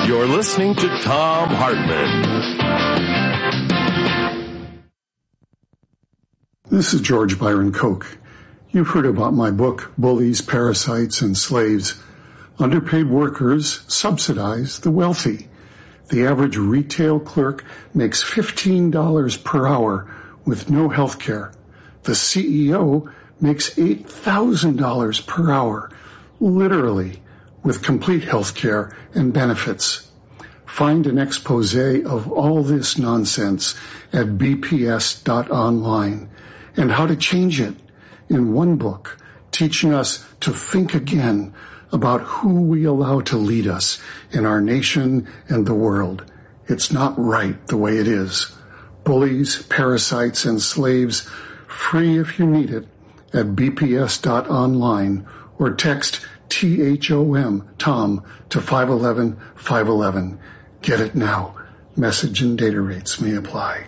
You're listening to Thom Hartmann. This is George Byron Koch. You've heard about my book, Bullies, Parasites, and Slaves. Underpaid workers subsidize the wealthy. The average retail clerk makes $15 per hour with no health care. The CEO makes $8,000 per hour, literally, with complete health care and benefits. Find an expose of all this nonsense at bps.online and how to change it in one book, teaching us to think again about who we allow to lead us in our nation and the world. It's not right the way it is. Bullies, Parasites, and Slaves, free if you need it, at bps.online or text THOM, Tom, to 511-511. Get it now. Message and data rates may apply.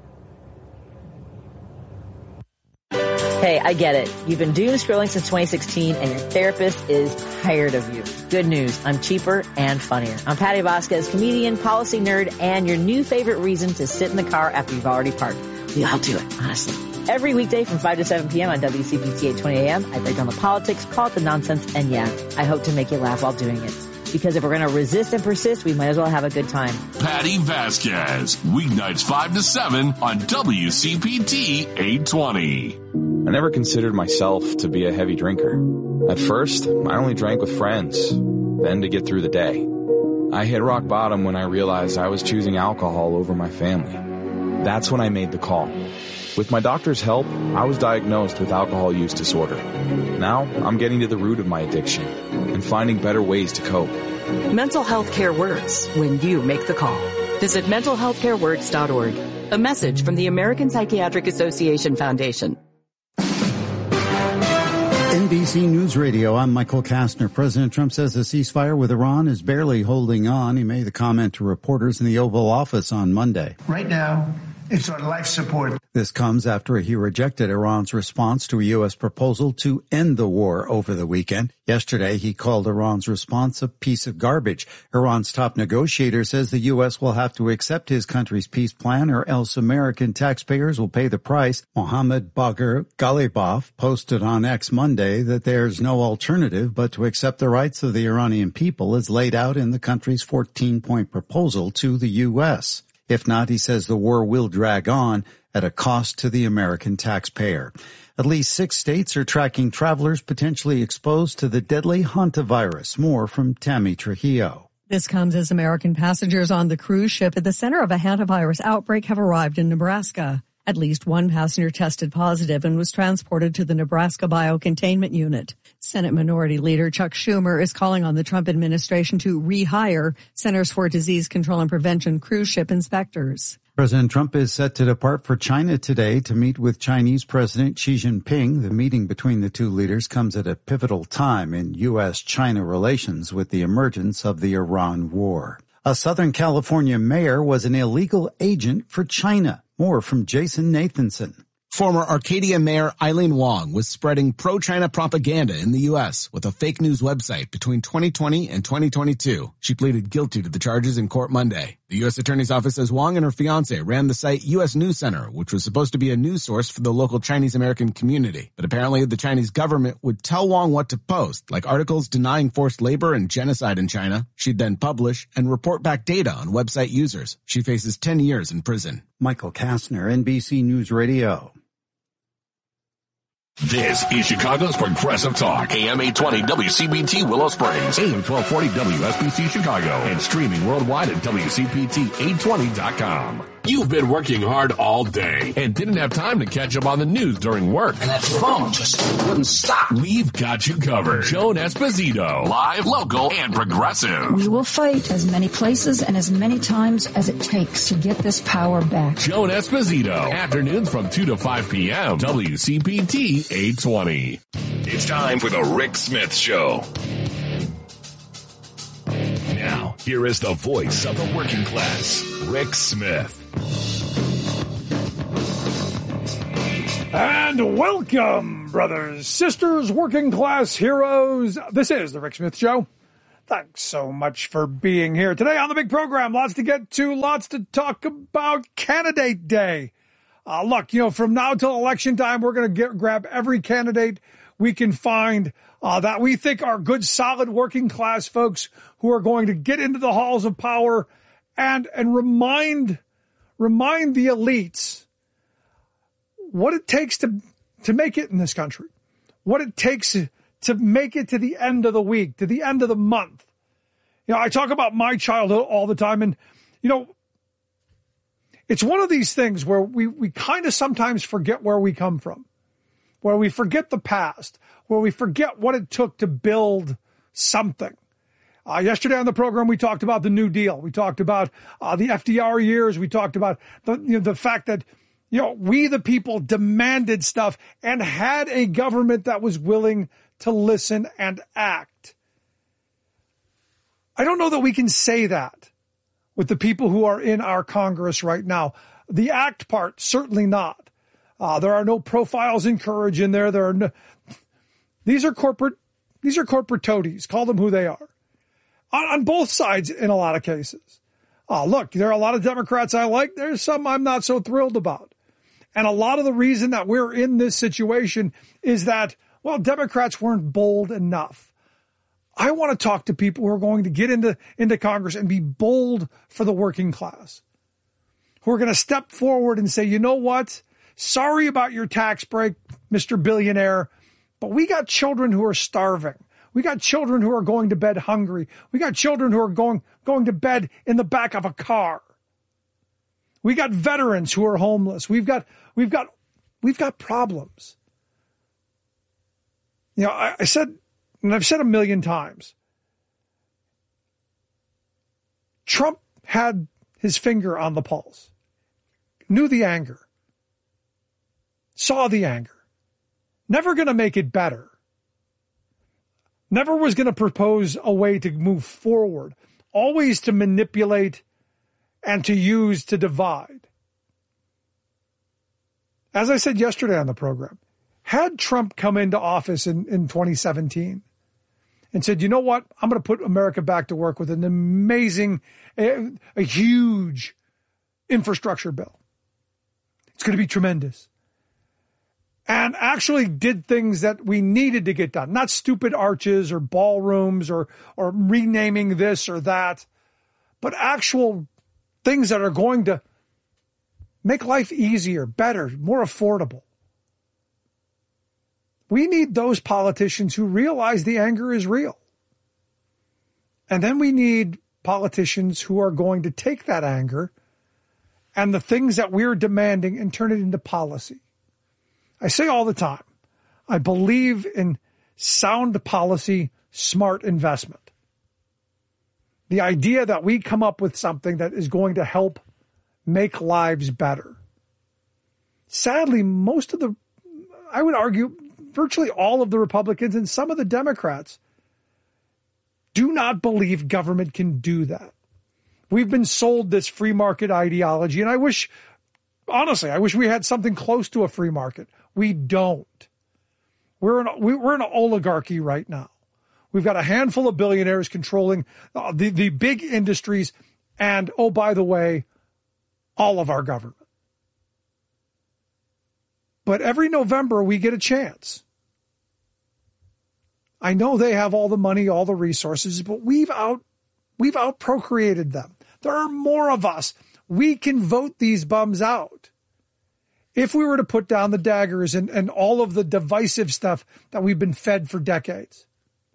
Hey, I get it. You've been doom scrolling since 2016 and your therapist is tired of you. Good news. I'm cheaper and funnier. I'm Patty Vasquez, comedian, policy nerd, and your new favorite reason to sit in the car after you've already parked. We all do it, honestly. Every weekday from 5 to 7 p.m. on WCPT 820 a.m., I break down the politics, call it the nonsense, and yeah, I hope to make you laugh while doing it. Because if we're going to resist and persist, we might as well have a good time. Patty Vasquez, weeknights 5 to 7 on WCPT 820. I never considered myself to be a heavy drinker. At first, I only drank with friends, then to get through the day. I hit rock bottom when I realized I was choosing alcohol over my family. That's when I made the call. With my doctor's help, I was diagnosed with alcohol use disorder. Now, I'm getting to the root of my addiction and finding better ways to cope. Mental health care works when you make the call. Visit mentalhealthcareworks.org. A message from the American Psychiatric Association Foundation. NBC News Radio, I'm Michael Kastner. President Trump says the ceasefire with Iran is barely holding on. He made the comment to reporters in the Oval Office on Monday. Right now, it's on life support. This comes after he rejected Iran's response to a U.S. proposal to end the war over the weekend. Yesterday, he called Iran's response a piece of garbage. Iran's top negotiator says the U.S. will have to accept his country's peace plan or else American taxpayers will pay the price. Mohammad Bagher Ghalibaf posted on X Monday that there's no alternative but to accept the rights of the Iranian people as laid out in the country's 14-point proposal to the U.S. If not, he says the war will drag on at a cost to the American taxpayer. At least 6 states are tracking travelers potentially exposed to the deadly hantavirus. More from Tammy Trujillo. This comes as American passengers on the cruise ship at the center of a hantavirus outbreak have arrived in Nebraska. At least one passenger tested positive and was transported to the Nebraska Biocontainment Unit. Senate Minority Leader Chuck Schumer is calling on the Trump administration to rehire Centers for Disease Control and Prevention cruise ship inspectors. President Trump is set to depart for China today to meet with Chinese President Xi Jinping. The meeting between the two leaders comes at a pivotal time in U.S.-China relations with the emergence of the Iran war. A Southern California mayor was an illegal agent for China. More from Jason Nathanson. Former Arcadia Mayor Eileen Wong was spreading pro-China propaganda in the U.S. with a fake news website between 2020 and 2022. She pleaded guilty to the charges in court Monday. The U.S. Attorney's Office says Wong and her fiancé ran the site U.S. News Center, which was supposed to be a news source for the local Chinese-American community. But apparently the Chinese government would tell Wong what to post, like articles denying forced labor and genocide in China. She'd then publish and report back data on website users. She faces 10 years in prison. Michael Kastner, NBC News Radio. This is Chicago's Progressive Talk, AM 820 WCPT Willow Springs, AM 1240 WSBC Chicago, and streaming worldwide at WCPT820.com. You've been working hard all day and didn't have time to catch up on the news during work. And that phone just wouldn't stop. We've got you covered. Joan Esposito, live, local, and progressive. We will fight as many places and as many times as it takes to get this power back. Joan Esposito, afternoons from 2 to 5 p.m. WCPT 820. It's time for the Rick Smith Show. Now, here is the voice of the working class, Rick Smith. And welcome, brothers, sisters, working class heroes. This is the Rick Smith Show. Thanks so much for being here today on the big program. Lots to get to, lots to talk about. Candidate Day. Look, from now till election time, we're going to grab every candidate we can find that we think are good, solid working class folks who are going to get into the halls of power and remind the elites what it takes to make it in this country, what it takes to make it to the end of the week, to the end of the month. I talk about my childhood all the time, and, it's one of these things where we kind of sometimes forget where we come from, where we forget the past, where we forget what it took to build something. Yesterday on the program, we talked about the New Deal. We talked about the FDR years. We talked about the fact that, we the people demanded stuff and had a government that was willing to listen and act. I don't know that we can say that with the people who are in our Congress right now. The act part, certainly not. There are no profiles in courage in there. These are corporate toadies. Call them who they are. On both sides in a lot of cases. Look, there are a lot of Democrats I like. There's some I'm not so thrilled about. And a lot of the reason that we're in this situation is that, Democrats weren't bold enough. I want to talk to people who are going to get into Congress and be bold for the working class, who are going to step forward and say, you know what? Sorry about your tax break, Mr. Billionaire, but we got children who are starving. We got children who are going to bed hungry. We got children who are going to bed in the back of a car. We got veterans who are homeless. We've got problems. I said, and I've said a million times, Trump had his finger on the pulse, knew the anger, saw the anger, never going to make it better, never was going to propose a way to move forward, always to manipulate and to use to divide. As I said yesterday on the program, had Trump come into office in 2017 and said, you know what, I'm going to put America back to work with an amazing, a huge infrastructure bill. It's going to be tremendous. And actually did things that we needed to get done, not stupid arches or ballrooms or renaming this or that, but actual things that are going to make life easier, better, more affordable. We need those politicians who realize the anger is real. And then we need politicians who are going to take that anger and the things that we're demanding and turn it into policy. I say all the time, I believe in sound policy, smart investment. The idea that we come up with something that is going to help make lives better. Sadly, I would argue, virtually all of the Republicans and some of the Democrats do not believe government can do that. We've been sold this free market ideology, and I wish we had something close to a free market. We don't. We're an oligarchy right now. We've got a handful of billionaires controlling the big industries and, oh, by the way, all of our government. But every November we get a chance. I know they have all the money, all the resources, but we've out-procreated them. There are more of us. We can vote these bums out. If we were to put down the daggers and all of the divisive stuff that we've been fed for decades.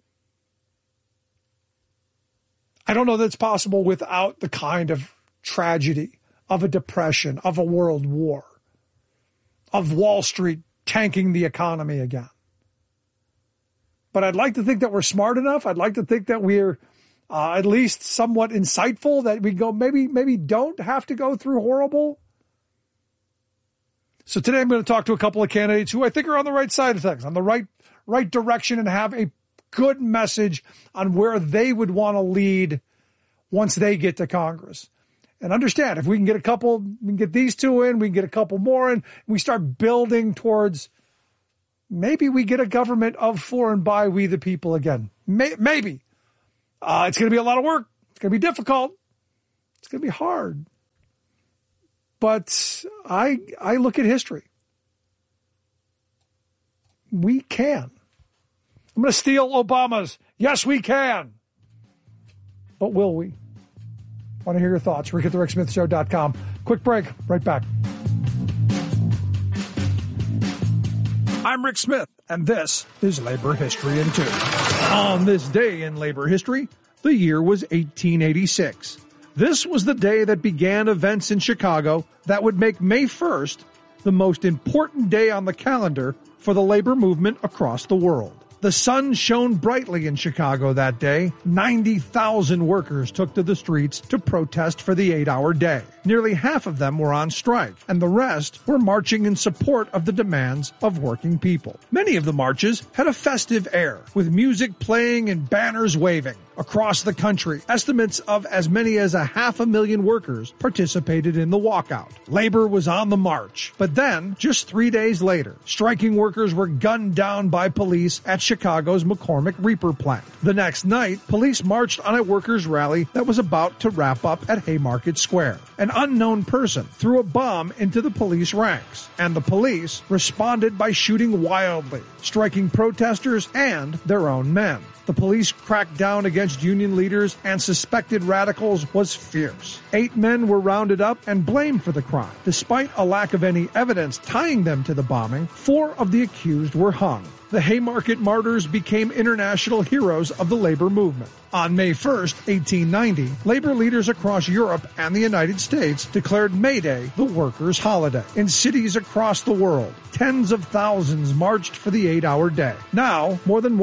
I don't know that it's possible without the kind of tragedy of a depression, of a world war, of Wall Street tanking the economy again. But I'd like to think that we're smart enough. I'd like to think that we're at least somewhat insightful, that we go maybe don't have to go through horrible. So today I'm going to talk to a couple of candidates who I think are on the right side of things, on the right direction, and have a good message on where they would want to lead once they get to Congress. And understand, if we can get these two in, we can get a couple more in, we start building towards maybe we get a government of, for, and by we the people again. Maybe. It's going to be a lot of work. It's going to be difficult. It's going to be hard. But I look at history. We can. I'm going to steal Obama's. Yes, we can. But will we? Want to hear your thoughts. Rick at thericksmithshow.com. Quick break. Right back. I'm Rick Smith, and this is Labor History in 2. On this day in labor history, the year was 1886. This was the day that began events in Chicago that would make May 1st the most important day on the calendar for the labor movement across the world. The sun shone brightly in Chicago that day. 90,000 workers took to the streets to protest for the 8-hour day. Nearly half of them were on strike, and the rest were marching in support of the demands of working people. Many of the marches had a festive air, with music playing and banners waving. Across the country, estimates of as many as 500,000 workers participated in the walkout. Labor was on the march. But then, just 3 days later, striking workers were gunned down by police at Chicago's McCormick Reaper plant. The next night, police marched on a workers' rally that was about to wrap up at Haymarket Square. An unknown person threw a bomb into the police ranks, and the police responded by shooting wildly, striking protesters and their own men. The police cracked down against union leaders and suspected radicals was fierce. 8 men were rounded up and blamed for the crime. Despite a lack of any evidence tying them to the bombing, 4 of the accused were hung. The Haymarket martyrs became international heroes of the labor movement. On May 1st, 1890, labor leaders across Europe and the United States declared May Day the workers' holiday. In cities across the world, tens of thousands marched for the 8-hour day. Now, more than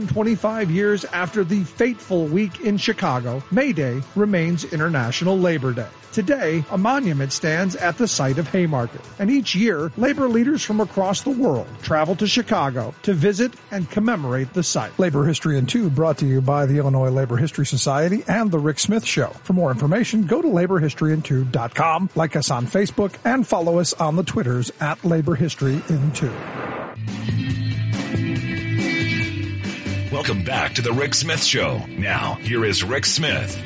125 years after the fateful week in Chicago, May Day remains International Labor Day. Today, a monument stands at the site of Haymarket, and each year, labor leaders from across the world travel to Chicago to visit and commemorate the site. Labor History in 2 brought to you by the Illinois Labor History Society and The Rick Smith Show. For more information, go to laborhistoryin2.com, like us on Facebook, and follow us on the Twitters at Labor History in 2. Welcome back to The Rick Smith Show. Now, here is Rick Smith.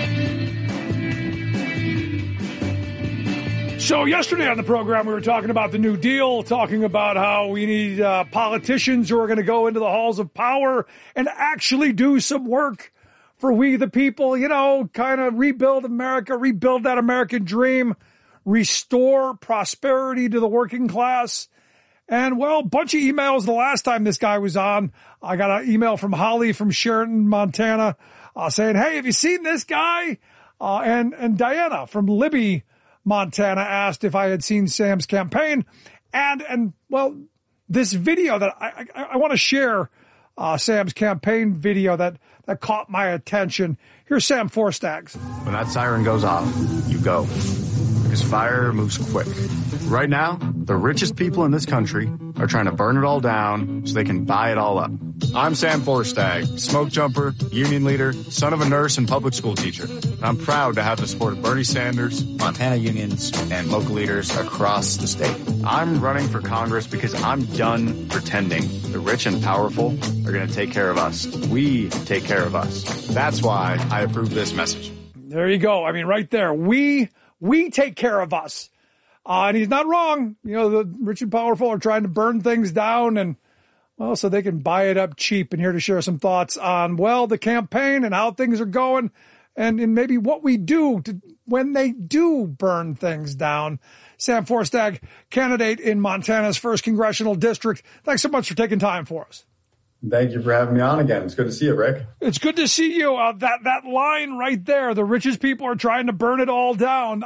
So yesterday on the program, we were talking about the New Deal, talking about how we need politicians who are going to go into the halls of power and actually do some work for we the people, you know, kind of rebuild America, rebuild that American dream, restore prosperity to the working class. And, well, a bunch of emails the last time this guy was on. I got an email from Holly from Sheridan, Montana, saying, hey, have you seen this guy? And Diana from Libby, Montana, asked if I had seen Sam's campaign. And well, this video that I want to share, Sam's campaign video that caught my attention. Here's Sam Forstaggs. When that siren goes off, you go. Because fire moves quick. Right now, the richest people in this country are trying to burn it all down so they can buy it all up. I'm Sam Forstagg, smoke jumper, union leader, son of a nurse and public school teacher. And I'm proud to have the support of Bernie Sanders, Montana unions, and local leaders across the state. I'm running for Congress because I'm done pretending the rich and powerful are going to take care of us. We take care of us. That's why I approve this message. There you go. I mean, right there. We take care of us. And he's not wrong. You know, the rich and powerful are trying to burn things down and, well, so they can buy it up cheap. And here to share some thoughts on, well, the campaign and how things are going and maybe what we do when they do burn things down. Sam Forstagg, candidate in Montana's 1st Congressional District. Thanks so much for taking time for us. Thank you for having me on again. It's good to see you, Rick. It's good to see you. That line right there, the richest people are trying to burn it all down.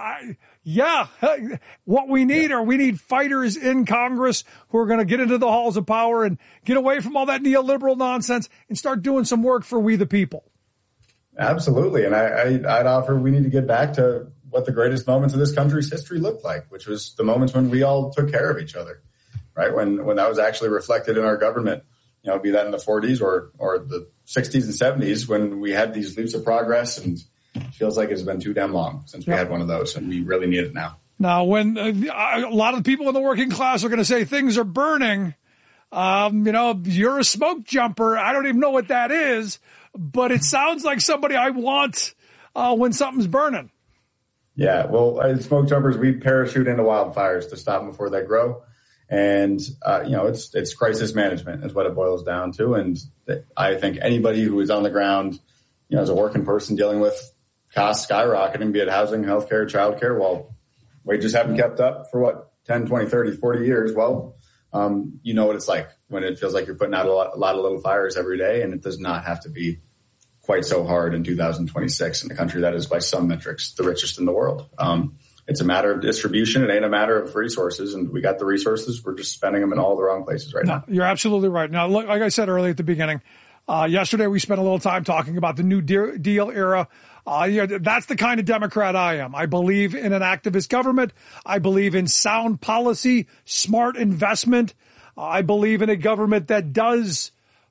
What we need fighters in Congress who are going to get into the halls of power and get away from all that neoliberal nonsense and start doing some work for we the people. Absolutely. And I'd offer we need to get back to what the greatest moments of this country's history looked like, which was the moments when we all took care of each other, right? When that was actually reflected in our government. You know, be that in the 40s or the 60s and 70s when we had these leaps of progress, and it feels like it's been too damn long since we had one of those, and we really need it now. Now, when a lot of the people in the working class are going to say things are burning, you know, you're a smoke jumper. I don't even know what that is. but it sounds like somebody I want when something's burning. Yeah, well, as smoke jumpers, we parachute into wildfires to stop them before they grow. And, it's crisis management is what it boils down to. And I think anybody who is on the ground, as a working person dealing with costs skyrocketing, be it housing, healthcare, childcare, well, wages haven't kept up for 10, 20, 30, 40 years. Well, you know what it's like when it feels like you're putting out a lot of little fires every day, and it does not have to be quite so hard in 2026 in a country that is by some metrics the richest in the world. It's a matter of distribution. It ain't a matter of resources, and we got the resources. We're just spending them in all the wrong places right now. You're absolutely right. Now, look, like I said earlier at the beginning, yesterday we spent a little time talking about the New Deal era. That's the kind of Democrat I am. I believe in an activist government. I believe in sound policy, smart investment. I believe in a government that does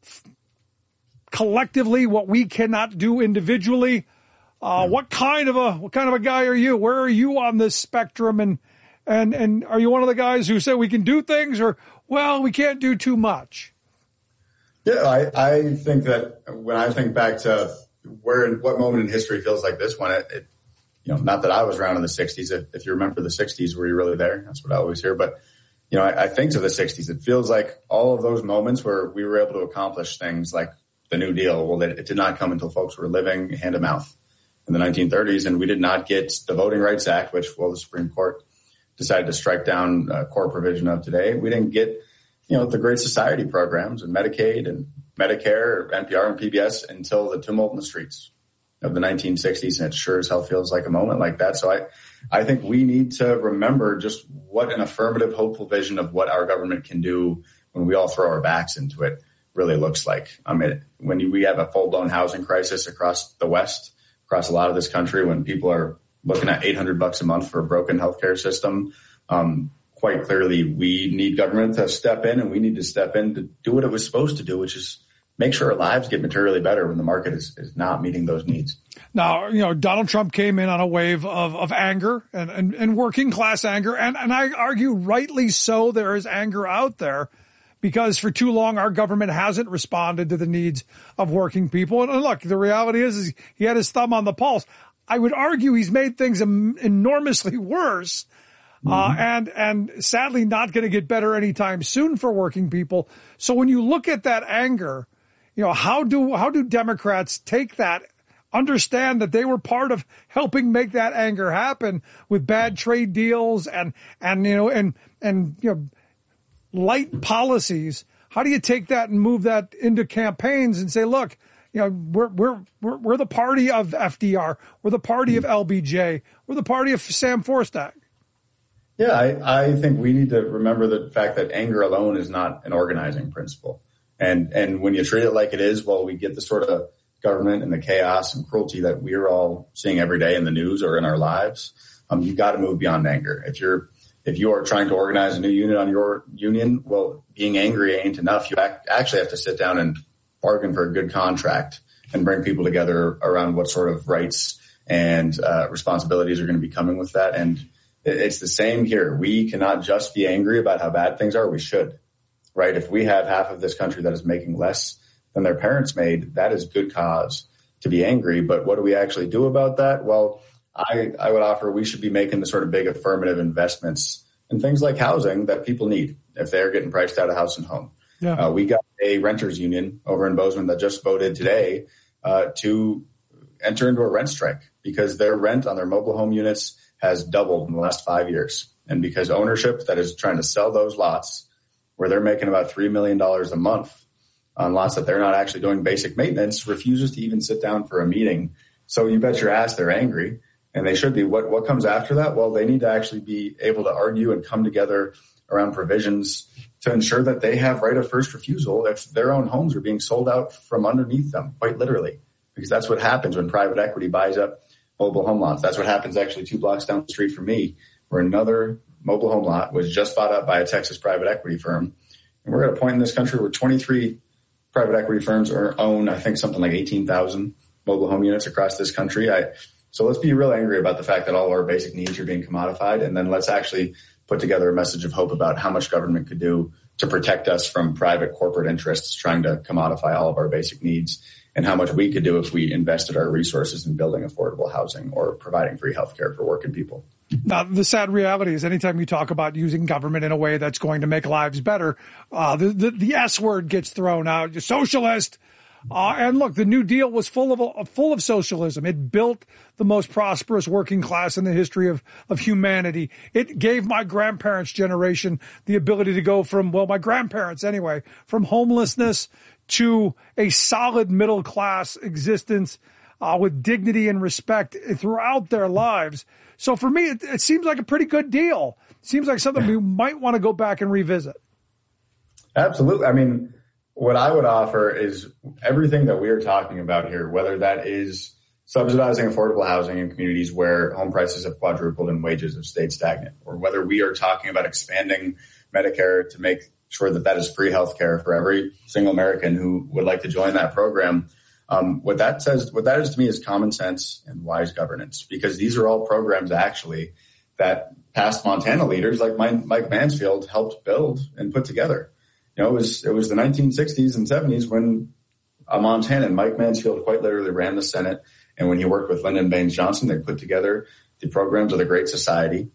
collectively what we cannot do individually. What kind of a guy are you? Where are you on this spectrum? And are you one of the guys who say we can do things, or, well, we can't do too much? Yeah, I think that when I think back to what moment in history feels like this one, not that I was around in the 60s. If you remember the 60s, were you really there? That's what I always hear. But, I think to the 60s, it feels like all of those moments where we were able to accomplish things like the New Deal. Well, it did not come until folks were living hand to mouth in the 1930s, and we did not get the Voting Rights Act, which, the Supreme Court decided to strike down a core provision of today. We didn't get, the Great Society programs and Medicaid and Medicare, NPR and PBS until the tumult in the streets of the 1960s, and it sure as hell feels like a moment like that. So I think we need to remember just what an affirmative, hopeful vision of what our government can do when we all throw our backs into it really looks like. I mean, when we have a full-blown housing crisis across the West, across a lot of this country, when people are looking at $800 a month for a broken healthcare system, quite clearly we need government to step in, and we need to step in to do what it was supposed to do, which is make sure our lives get materially better when the market is not meeting those needs. Now, Donald Trump came in on a wave of anger and working class anger. And I argue rightly so. There is anger out there because for too long, our government hasn't responded to the needs of working people. And look, the reality is he had his thumb on the pulse. I would argue he's made things enormously worse. And sadly not going to get better anytime soon for working people. So when you look at that anger, how do Democrats take that, understand that they were part of helping make that anger happen with bad trade deals and light policies? How do you take that and move that into campaigns and say, look, we're the party of FDR, we're the party of LBJ, we're the party of Sam Forstad? Yeah, I think we need to remember the fact that anger alone is not an organizing principle. And when you treat it like it is, we get the sort of government and the chaos and cruelty that we're all seeing every day in the news or in our lives. You've got to move beyond anger. If you are trying to organize a new unit on your union, being angry ain't enough. You actually have to sit down and bargain for a good contract and bring people together around what sort of rights and responsibilities are going to be coming with that. And it's the same here. We cannot just be angry about how bad things are. We should, right? If we have half of this country that is making less than their parents made, that is good cause to be angry. But what do we actually do about that? Well, I would offer we should be making the sort of big affirmative investments in things like housing that people need if they're getting priced out of house and home. Yeah. We got a renters union over in Bozeman that just voted today to enter into a rent strike because their rent on their mobile home units has doubled in the last 5 years. And because ownership that is trying to sell those lots where they're making about $3 million a month on lots that they're not actually doing basic maintenance refuses to even sit down for a meeting. So you bet your ass they're angry, and they should be. What comes after that? Well, they need to actually be able to argue and come together around provisions to ensure that they have right of first refusal if their own homes are being sold out from underneath them, quite literally, because that's what happens when private equity buys up mobile home lots. That's what happens actually 2 blocks down the street from me, where another mobile home lot was just bought up by a Texas private equity firm. And we're at a point in this country where 23 private equity firms own, I think, something like 18,000 mobile home units across this country. So let's be real angry about the fact that all of our basic needs are being commodified. And then let's actually put together a message of hope about how much government could do to protect us from private corporate interests trying to commodify all of our basic needs. and how much we could do if we invested our resources in building affordable housing or providing free healthcare for working people. Now, the sad reality is anytime you talk about using government in a way that's going to make lives better, the S word gets thrown out. You're socialist. And look, the New Deal was full of socialism. It built the most prosperous working class in the history of humanity. It gave my grandparents' generation the ability to go from, well, my grandparents anyway, from homelessness to a solid middle class existence with dignity and respect throughout their lives. So for me, it seems like a pretty good deal. It seems like something we might want to go back and revisit. Absolutely. I mean, what I would offer is everything that we are talking about here, whether that is subsidizing affordable housing in communities where home prices have quadrupled and wages have stayed stagnant, or whether we are talking about expanding Medicare to make sure that that is free health care for every single American who would like to join that program. What that is to me is common sense and wise governance, because these are all programs actually that past Montana leaders like Mike Mansfield helped build and put together. You know, it was the 1960s and 70s when a Montanan, Mike Mansfield, quite literally ran the Senate. And when he worked with Lyndon Baines Johnson, they put together the programs of the Great Society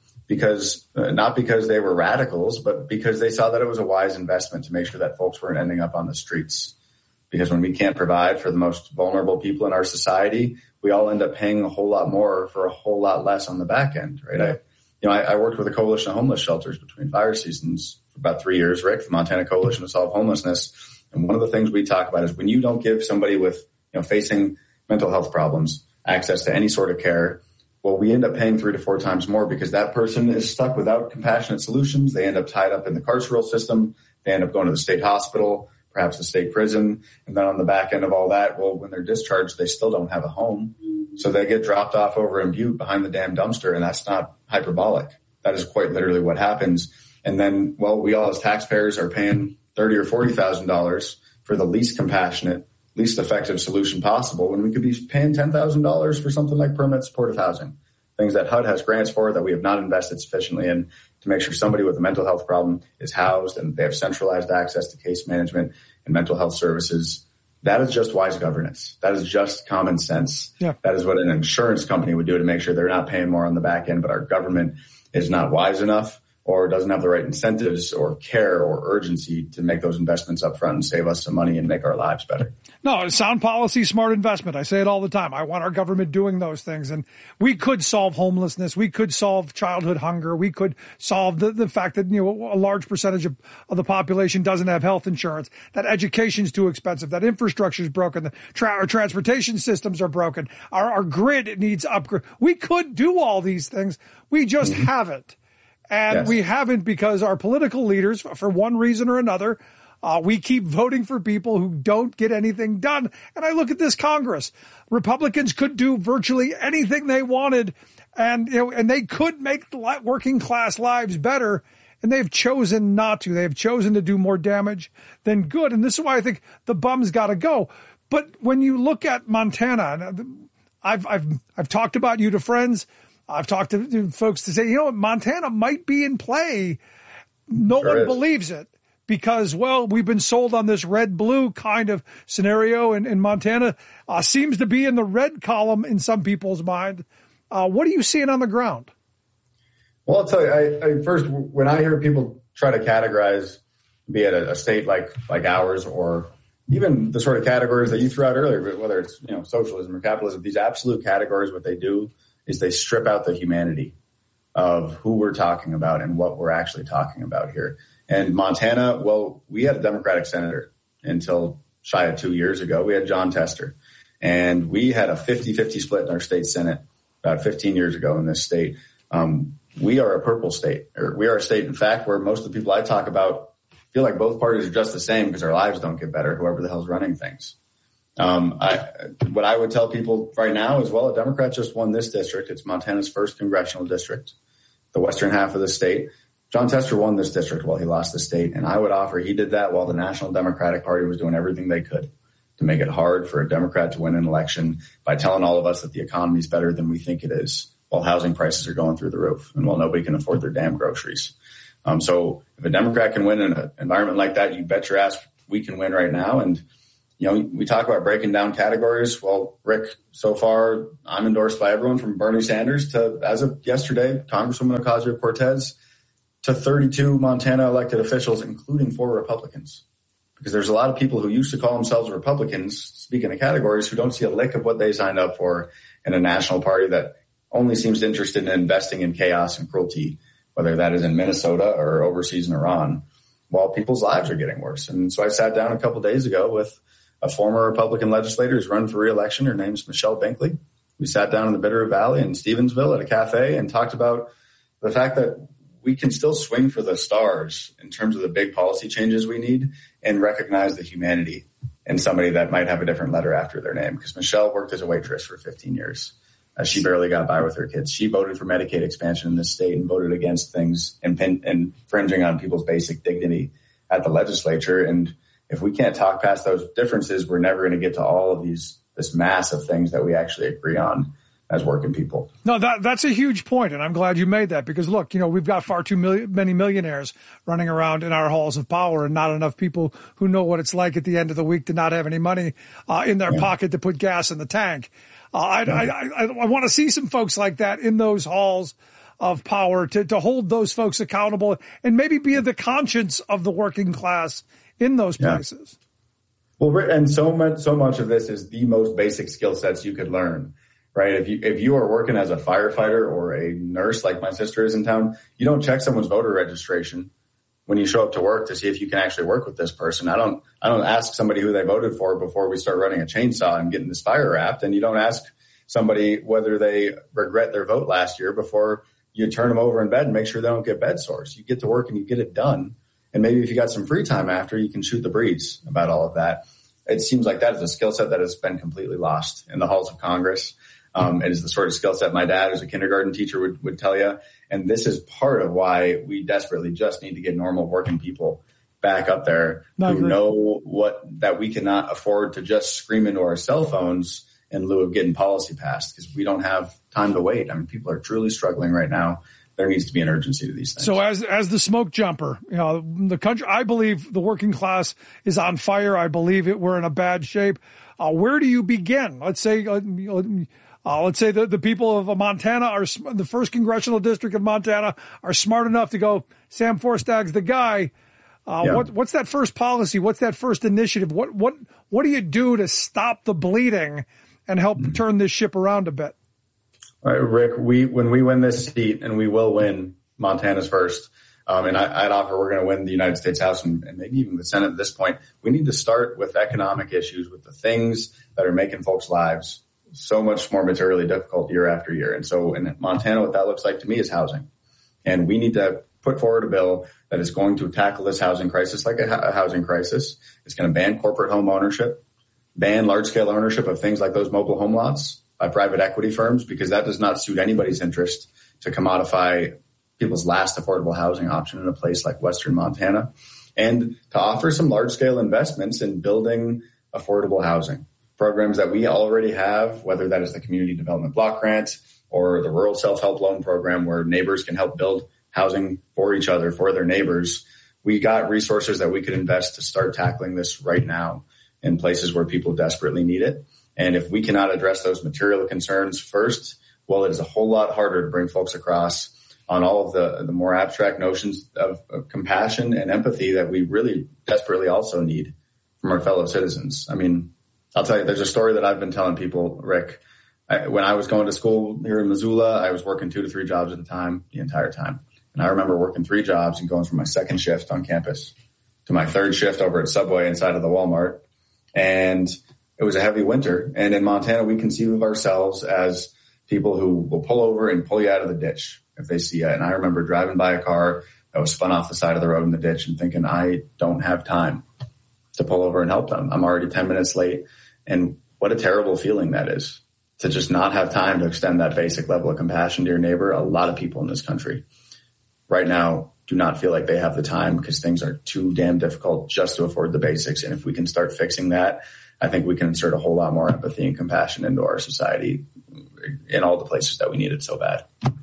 not because they were radicals, but because they saw that it was a wise investment to make sure that folks weren't ending up on the streets. Because when we can't provide for the most vulnerable people in our society, we all end up paying a whole lot more for a whole lot less on the back end, right? I worked with a coalition of homeless shelters between fire seasons for about 3 years, Rick, the Montana Coalition to Solve Homelessness. And one of the things we talk about is when you don't give somebody with, facing mental health problems access to any sort of care, well, we end up paying 3 to 4 times more because that person is stuck without compassionate solutions. They end up tied up in the carceral system. They end up going to the state hospital, perhaps the state prison. And then on the back end of all that, well, when they're discharged, they still don't have a home. So they get dropped off over in Butte behind the damn dumpster. And that's not hyperbolic. That is quite literally what happens. And then, well, we all as taxpayers are paying $30,000 or $40,000 for the least compassionate, least effective solution possible when we could be paying $10,000 for something like permanent supportive housing, things that HUD has grants for that we have not invested sufficiently in to make sure somebody with a mental health problem is housed and they have centralized access to case management and mental health services. That is just wise governance. That is just common sense. Yeah. That is what an insurance company would do to make sure they're not paying more on the back end, but our government is not wise enough or doesn't have the right incentives or care or urgency to make those investments up front and save us some money and make our lives better. No, sound policy, smart investment. I say it all the time. I want our government doing those things. And we could solve homelessness. We could solve childhood hunger. We could solve the fact that, a large percentage of the population doesn't have health insurance, that education's too expensive, that infrastructure is broken, our transportation systems are broken, our grid needs upgrade. We could do all these things. We just haven't. And we haven't because our political leaders, for one reason or another, we keep voting for people who don't get anything done. And I look at this Congress. Republicans could do virtually anything they wanted, and they could make working class lives better, and they've chosen not to. They've chosen to do more damage than good. And this is why I think the bum's got to go. But when you look at Montana, I've talked about you to friends. I've talked to folks to say, Montana might be in play. No one believes it because, we've been sold on this red-blue kind of scenario, and Montana seems to be in the red column in some people's mind. What are you seeing on the ground? Well, I'll tell you, first, when I hear people try to categorize, be it a state like ours or even the sort of categories that you threw out earlier, whether it's socialism or capitalism, these absolute categories, what they do is they strip out the humanity of who we're talking about and what we're actually talking about here. And Montana, we had a Democratic senator until shy of 2 years ago. We had Jon Tester. And we had a 50-50 split in our state Senate about 15 years ago in this state. We are a purple state, or we are a state, in fact, where most of the people I talk about feel like both parties are just the same because our lives don't get better, whoever the hell's running things. What I would tell people right now is, a Democrat just won this district. It's Montana's first congressional district, the western half of the state. Jon Tester won this district while he lost the state. And I would offer he did that while the National Democratic Party was doing everything they could to make it hard for a Democrat to win an election by telling all of us that the economy is better than we think it is while housing prices are going through the roof and while nobody can afford their damn groceries. So if a Democrat can win in an environment like that, you bet your ass we can win right now. And We talk about breaking down categories. Well, Rick, so far, I'm endorsed by everyone from Bernie Sanders to, as of yesterday, Congresswoman Ocasio-Cortez, to 32 Montana elected officials, including 4 Republicans. Because there's a lot of people who used to call themselves Republicans, speaking of categories, who don't see a lick of what they signed up for in a national party that only seems interested in investing in chaos and cruelty, whether that is in Minnesota or overseas in Iran, while people's lives are getting worse. And so I sat down a couple days ago with a former Republican legislator who's running for re-election. Her name's Michelle Binkley. We sat down in the Bitterroot Valley in Stevensville at a cafe and talked about the fact that we can still swing for the stars in terms of the big policy changes we need and recognize the humanity in somebody that might have a different letter after their name. Because Michelle worked as a waitress for 15 years. She barely got by with her kids. She voted for Medicaid expansion in this state and voted against things infringing on people's basic dignity at the legislature. And if we can't talk past those differences, we're never going to get to all of this mass of things that we actually agree on as working people. No, that's a huge point, and I'm glad you made that because, look, we've got far too many millionaires running around in our halls of power and not enough people who know what it's like at the end of the week to not have any money in their pocket to put gas in the tank. I want to see some folks like that in those halls of power to hold those folks accountable and maybe be the conscience of the working class in those places. Well, and so much of this is the most basic skill sets you could learn. Right. If you are working as a firefighter or a nurse like my sister is in town, you don't check someone's voter registration when you show up to work to see if you can actually work with this person. I don't ask somebody who they voted for before we start running a chainsaw and getting this fire wrapped. And you don't ask somebody whether they regret their vote last year before you turn them over in bed and make sure they don't get bed sores. You get to work and you get it done. And maybe if you got some free time after, you can shoot the breeze about all of that. It seems like that is a skill set that has been completely lost in the halls of Congress. It is the sort of skill set my dad, who's a kindergarten teacher, would tell you. And this is part of why we desperately just need to get normal working people back up there who know that we cannot afford to just scream into our cell phones in lieu of getting policy passed because we don't have time to wait. I mean, people are truly struggling right now. There needs to be an urgency to these things. So as the smoke jumper, the country, I believe the working class is on fire. I believe we're in a bad shape. Where do you begin? Let's say the people of Montana the first congressional district of Montana are smart enough to go, Sam Forstad's the guy. What's that first policy? What's that first initiative? What do you do to stop the bleeding and help turn this ship around a bit? All right, Rick, when we win this seat, and we will win Montana's first, and I'd offer we're going to win the United States House and maybe even the Senate at this point, we need to start with economic issues, with the things that are making folks' lives so much more materially difficult year after year. And so in Montana, what that looks like to me is housing. And we need to put forward a bill that is going to tackle this housing crisis like a housing crisis. It's going to ban corporate home ownership, ban large-scale ownership of things like those mobile home lots by private equity firms, because that does not suit anybody's interest to commodify people's last affordable housing option in a place like Western Montana, and to offer some large-scale investments in building affordable housing. Programs that we already have, whether that is the Community Development Block Grant or the Rural Self-Help Loan Program where neighbors can help build housing for each other, for their neighbors. We got resources that we could invest to start tackling this right now in places where people desperately need it. And if we cannot address those material concerns first, well, it is a whole lot harder to bring folks across on all of the more abstract notions of compassion and empathy that we really desperately also need from our fellow citizens. I mean, I'll tell you, there's a story that I've been telling people, Rick. When I was going to school here in Missoula, I was working 2 to 3 jobs at a time the entire time. And I remember working 3 jobs and going from my second shift on campus to my third shift over at Subway inside of the Walmart. And it was a heavy winter. And in Montana, we conceive of ourselves as people who will pull over and pull you out of the ditch if they see you. And I remember driving by a car that was spun off the side of the road in the ditch and thinking, I don't have time to pull over and help them. I'm already 10 minutes late. And what a terrible feeling that is, to just not have time to extend that basic level of compassion to your neighbor. A lot of people in this country right now do not feel like they have the time because things are too damn difficult just to afford the basics. And if we can start fixing that, I think we can insert a whole lot more empathy and compassion into our society in all the places that we need it so bad.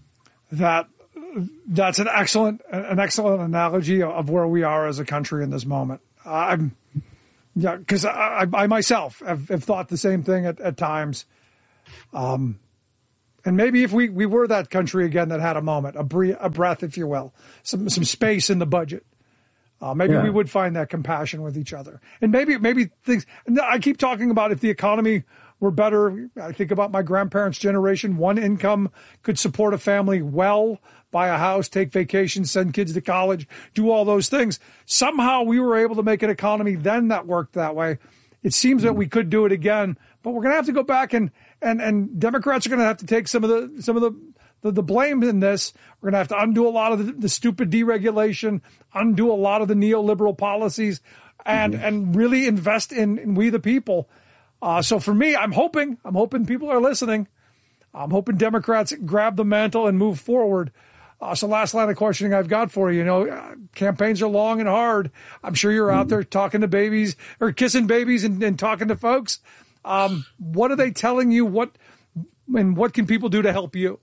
That's an excellent analogy of where we are as a country in this moment. Yeah, because I myself have thought the same thing at times. And maybe if we were that country again that had a moment, a breath, if you will, some space in the budget, maybe we would find that compassion with each other. And maybe things, I keep talking about if the economy were better. I think about my grandparents' generation. One income could support a family well, buy a house, take vacations, send kids to college, do all those things. Somehow we were able to make an economy then that worked that way. It seems that we could do it again, but we're going to have to go back and Democrats are going to have to take some of the blame in this. We're going to have to undo a lot of the stupid deregulation, undo a lot of the neoliberal policies, and really invest in we the people. So for me, I'm hoping people are listening. I'm hoping Democrats grab the mantle and move forward. So last line of questioning I've got for you, campaigns are long and hard. I'm sure you're out there talking to babies or kissing babies and talking to folks. What are they telling you? What can people do to help you?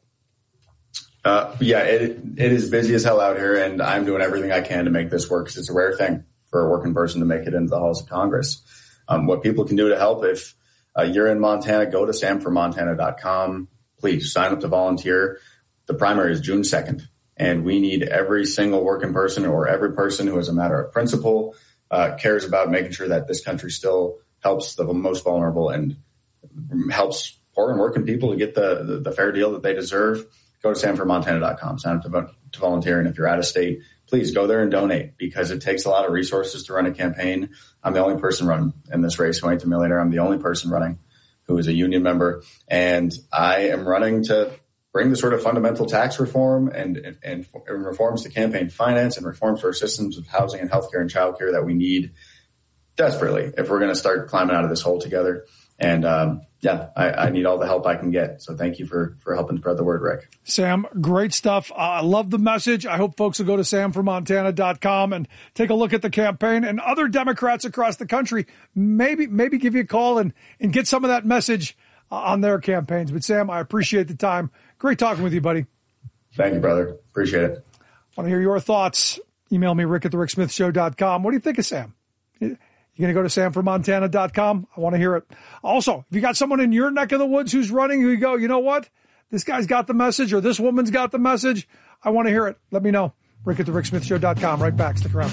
It is busy as hell out here, and I'm doing everything I can to make this work because it's a rare thing for a working person to make it into the halls of Congress. What people can do to help, if you're in Montana, go to samformontana.com. Please sign up to volunteer. The primary is June 2nd, and we need every single working person or every person who, as a matter of principle, cares about making sure that this country still helps the most vulnerable and helps poor and working people to get the fair deal that they deserve. Go to samformontana.com, sign up to volunteer. And if you're out of state, please go there and donate because it takes a lot of resources to run a campaign. I'm the only person running in this race who ain't a millionaire. I'm the only person running who is a union member. And I am running to bring the sort of fundamental tax reform and reforms to campaign finance and reforms to our systems of housing and healthcare and childcare that we need desperately if we're going to start climbing out of this hole together. And I need all the help I can get. So thank you for helping spread the word, Rick. Sam, great stuff. I love the message. I hope folks will go to samformontana.com and take a look at the campaign, and other Democrats across the country maybe give you a call and get some of that message on their campaigns. But Sam, I appreciate the time. Great talking with you, buddy. Thank you, brother. Appreciate it. Want to hear your thoughts? Email me, rick@thericksmithshow.com. What do you think of Sam? You going to go to samformontana.com? I want to hear it. Also, if you got someone in your neck of the woods who's running, who you go, you know what? This guy's got the message, or this woman's got the message. I want to hear it. Let me know. rick@thericksmithshow.com. Right back. Stick around.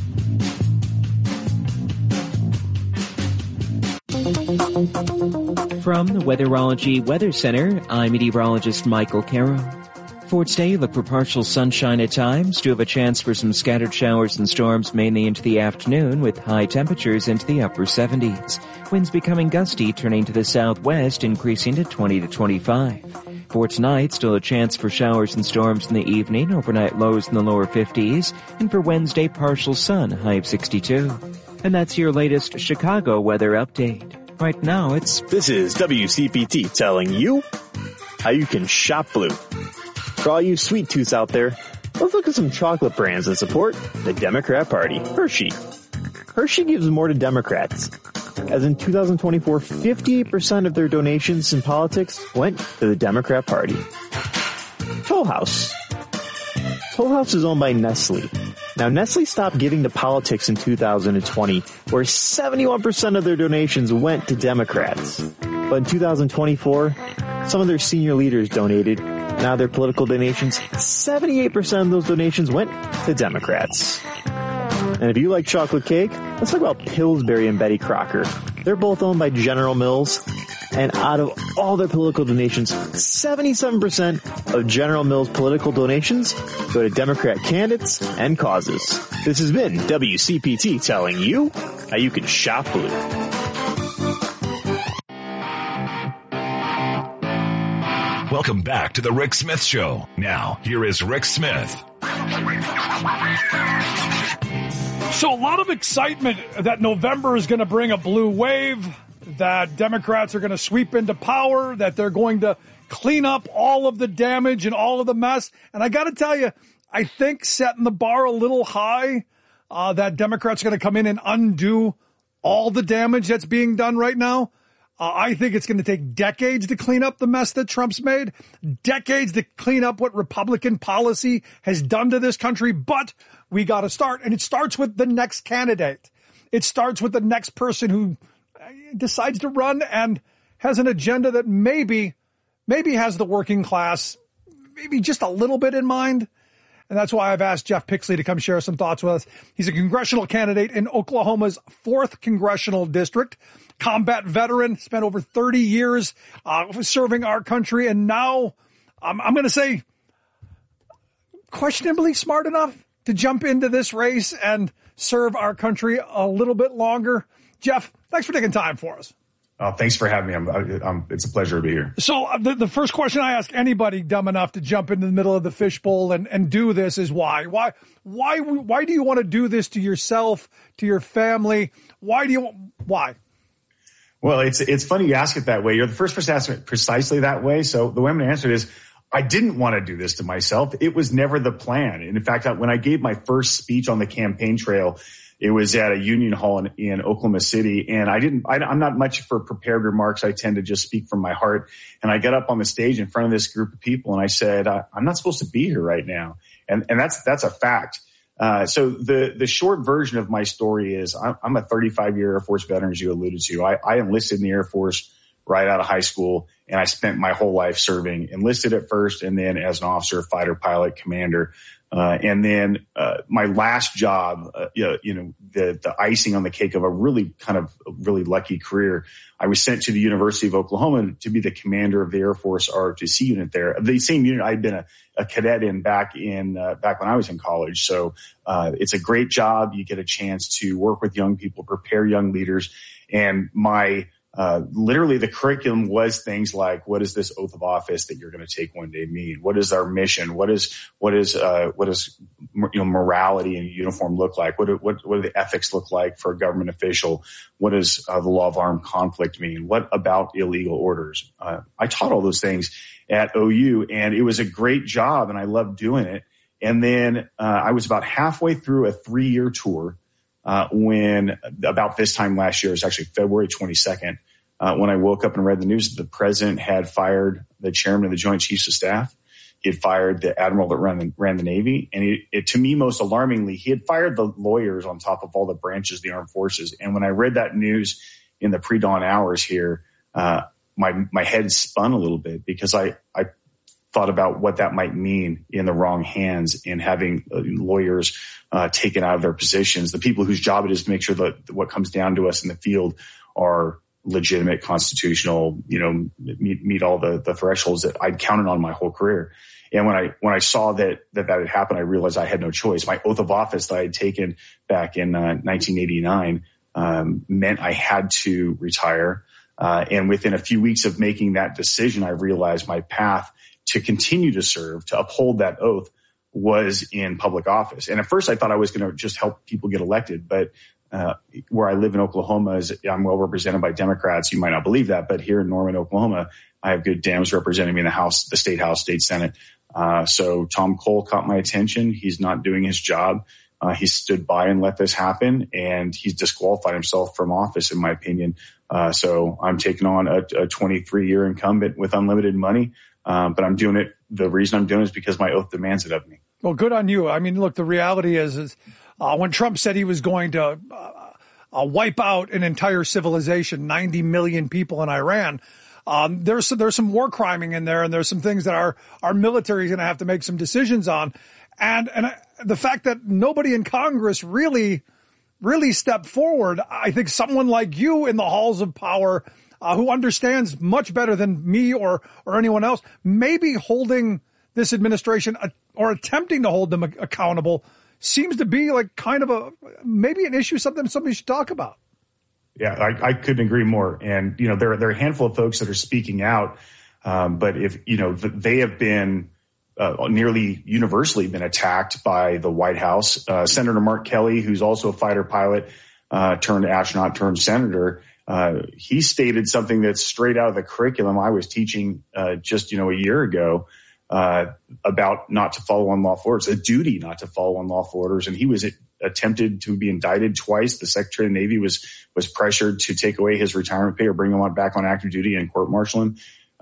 From the Weatherology Weather Center, I'm meteorologist Michael Caro. For today, look for partial sunshine at times. Do have a chance for some scattered showers and storms mainly into the afternoon with high temperatures into the upper 70s. Winds becoming gusty, turning to the southwest, increasing to 20 to 25. For tonight, still a chance for showers and storms in the evening, overnight lows in the lower 50s. And for Wednesday, partial sun, high of 62. And that's your latest Chicago weather update. Right now, This is WCPT telling you how you can shop blue. For all you sweet tooths out there, let's look at some chocolate brands that support the Democrat Party. Hershey. Hershey gives more to Democrats. As in 2024, 58% of their donations in politics went to the Democrat Party. Toll House. Toll House is owned by Nestle. Now, Nestle stopped giving to politics in 2020, where 71% of their donations went to Democrats. But in 2024, some of their senior leaders donated. Now their political donations, 78% of those donations went to Democrats. And if you like chocolate cake, let's talk about Pillsbury and Betty Crocker. They're both owned by General Mills. And out of all their political donations, 77% of General Mills' political donations go to Democrat candidates and causes. This has been WCPT telling you how you can shop blue. Welcome back to the Rick Smith Show. Now, here is Rick Smith. So a lot of excitement that November is going to bring a blue wave, that Democrats are going to sweep into power, that they're going to clean up all of the damage and all of the mess. And I got to tell you, I think setting the bar a little high, that Democrats are going to come in and undo all the damage that's being done right now. I think it's going to take decades to clean up the mess that Trump's made, decades to clean up what Republican policy has done to this country. But we got to start, and it starts with the next candidate. It starts with the next person who decides to run and has an agenda that maybe has the working class maybe just a little bit in mind. And that's why I've asked Jeff Pixley to come share some thoughts with us. He's a congressional candidate in Oklahoma's 4th congressional district, combat veteran, spent over 30 years serving our country. And now I'm going to say questionably smart enough to jump into this race and serve our country a little bit longer. Jeff, thanks for taking time for us. Thanks for having me. It's a pleasure to be here. So the first question I ask anybody dumb enough to jump into the middle of the fishbowl and do this is why? Why do you want to do this to yourself, to your family? Why? Well, it's funny you ask it that way. You're the first person to ask it precisely that way. So the way I'm going to answer it is, I didn't want to do this to myself. It was never the plan. And in fact, when I gave my first speech on the campaign trail, it was at a union hall in Oklahoma City. And I'm not much for prepared remarks. I tend to just speak from my heart. And I got up on the stage in front of this group of people and I said, I'm not supposed to be here right now. And that's a fact. So the short version of my story is I'm a 35-year Air Force veteran, as you alluded to. I enlisted in the Air Force right out of high school, and I spent my whole life serving, enlisted at first, and then as an officer, fighter pilot, commander. And then my last job, the icing on the cake of a really lucky career, I was sent to the University of Oklahoma to be the commander of the Air Force ROTC unit there, the same unit I'd been a cadet in back when I was in college. So it's a great job. You get a chance to work with young people, prepare young leaders, and literally the curriculum was things like, what is this oath of office that you're going to take one day mean? What is our mission? What is morality in uniform look like? What do the ethics look like for a government official? What does the law of armed conflict mean? What about illegal orders? I taught all those things at OU, and it was a great job, and I loved doing it. And then I was about halfway through a 3-year tour when about this time last year, it was actually February 22nd, when I woke up and read the news that the president had fired the chairman of the Joint Chiefs of Staff. He had fired the admiral that ran the Navy. And to me, most alarmingly, he had fired the lawyers on top of all the branches of the armed forces. And when I read that news in the pre-dawn hours here, my head spun a little bit because I thought about what that might mean in the wrong hands in having lawyers taken out of their positions, the people whose job it is to make sure that what comes down to us in the field are legitimate, constitutional, meet all the thresholds that I'd counted on my whole career. And when I saw that had happened, I realized I had no choice. My oath of office that I had taken back in 1989 meant I had to retire. And within a few weeks of making that decision, I realized my path to continue to serve, to uphold that oath, was in public office. And at first I thought I was going to just help people get elected. But where I live in Oklahoma, I'm well represented by Democrats. You might not believe that, but here in Norman, Oklahoma, I have good Dems representing me in the House, the State House, State Senate. So Tom Cole caught my attention. He's not doing his job. He stood by and let this happen, and he's disqualified himself from office, in my opinion. So I'm taking on a 23-year incumbent with unlimited money. But I'm doing it. The reason I'm doing it is because my oath demands it of me. Well, good on you. I mean, look, the reality is when Trump said he was going to wipe out an entire civilization, 90 million people in Iran, there's some war criming in there, and there's some things that our military is going to have to make some decisions on. And the fact that nobody in Congress really stepped forward, I think someone like you in the halls of power, who understands much better than me or anyone else, maybe holding this administration or attempting to hold them accountable seems to be like kind of maybe an issue, something somebody should talk about. Yeah, I couldn't agree more. And, there are a handful of folks that are speaking out. But if, they have been nearly universally been attacked by the White House. Senator Mark Kelly, who's also a fighter pilot, turned astronaut, turned senator. He stated something that's straight out of the curriculum I was teaching just a year ago about not to follow unlawful orders, a duty not to follow unlawful orders. And he was attempted to be indicted twice. The Secretary of the Navy was pressured to take away his retirement pay or bring him back on active duty and court-martial him.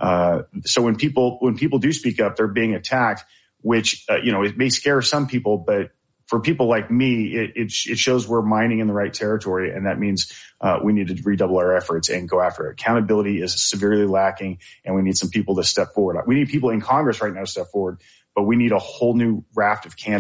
So when people do speak up, they're being attacked, which it may scare some people, but for people like me, it shows we're mining in the right territory, and that means we need to redouble our efforts and go after it. Accountability is severely lacking, and we need some people to step forward. We need people in Congress right now to step forward, but we need a whole new raft of candidates